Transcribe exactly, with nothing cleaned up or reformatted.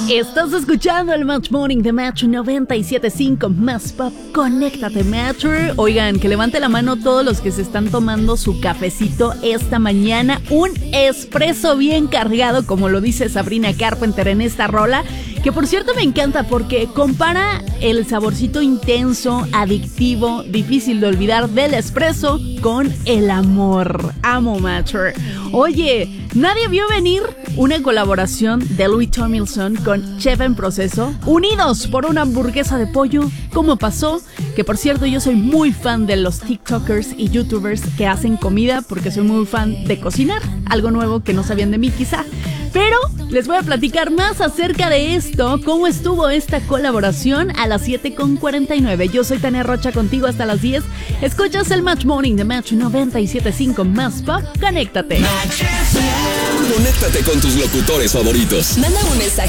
Estás escuchando el Match Morning de Match noventa y siete punto cinco Más Pop. Conéctate, Matcher. Oigan, que levante la mano todos los que se están tomando su cafecito esta mañana. Un espresso bien cargado, como lo dice Sabrina Carpenter en esta rola. Que por cierto me encanta porque compara el saborcito intenso, adictivo, difícil de olvidar del espresso con el amor. Amo, Matcher. Oye, nadie vio venir una colaboración de Louis Tomlinson con Chef en Proceso, unidos por una hamburguesa de pollo. ¿Cómo pasó? Que por cierto yo soy muy fan de los TikTokers y YouTubers que hacen comida porque soy muy fan de cocinar, algo nuevo que no sabían de mí quizá. Pero les voy a platicar más acerca de esto, cómo estuvo esta colaboración a las siete con cuarenta y nueve. Yo soy Tania Rocha, contigo hasta las diez. Escuchas el Match Morning de Match noventa y siete punto cinco Más Pop. Conéctate. Conéctate con tus locutores favoritos. Manda un mensaje